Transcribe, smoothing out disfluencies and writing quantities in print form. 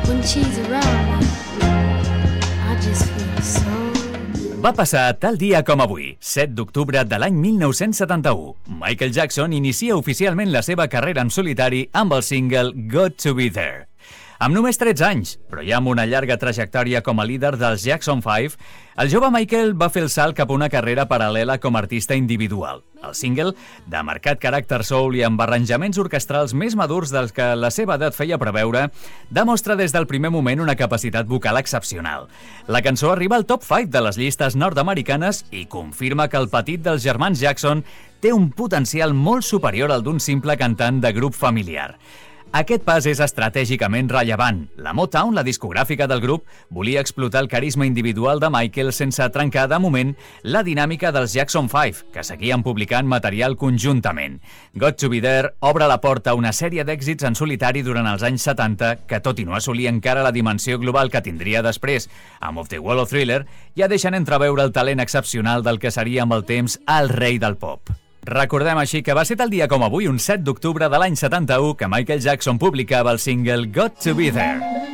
When she's around me, I just feel so. Va passar tal dia com avui, 7 d'octubre de l'any 1971. Michael Jackson inicia oficialment la seva carrera en solitari amb el single Got to Be There. Amb només 13 anys, però ja amb una llarga trajectòria com a líder dels Jackson 5, el jove Michael va fer el salt cap a una carrera paral·lela com a artista individual. El single, de marcat caràcter soul i amb arranjaments orquestrals més madurs dels que la seva edat feia preveure, demostra des del primer moment una capacitat vocal excepcional. La cançó arriba al top 5 de les llistes nord-americanes i confirma que el petit dels germans Jackson té un potencial molt superior al d'un simple cantant de grup familiar. Aquest pas és estratègicament rellevant. La Motown, la discogràfica del grup, volia explotar el carisma individual de Michael sense trencar, de moment, la dinàmica dels Jackson 5, que seguien publicant material conjuntament. Got to Be There obre la porta a una sèrie d'èxits en solitari durant els anys 70 que, tot i no assolir encara la dimensió global que tindria després amb Off the Wall o Thriller, ja deixen entreveure el talent excepcional del que seria amb el temps el rei del pop. Recordem així que va ser tal dia com avui, un 7 d'octubre de l'any 71, que Michael Jackson publicava el single Got to Be There.